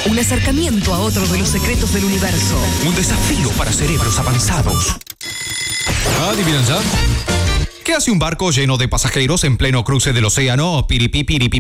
Un acercamiento a otro de los secretos del universo. Un desafío para cerebros avanzados. ¿Adivinan ya? ¿Qué hace un barco lleno de pasajeros en pleno cruce del océano? Piripi, piripi,